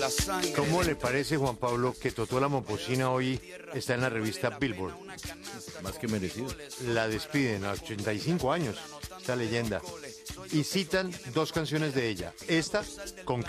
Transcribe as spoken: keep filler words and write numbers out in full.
¿Cómo le parece, Juan Pablo, que Totó la Momposina hoy está en la revista Billboard? Más que merecido. La despiden a ochenta y cinco años, esta leyenda. Y citan dos canciones de ella. Esta, con